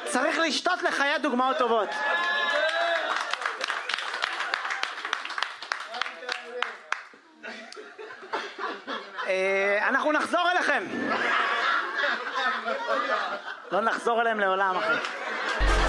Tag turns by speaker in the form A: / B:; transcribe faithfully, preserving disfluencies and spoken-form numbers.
A: צריך לשתות לחיי דוגמאות טובות. אנחנו נחזור אליכם. לא נחזור אליהם לעולם, אחי.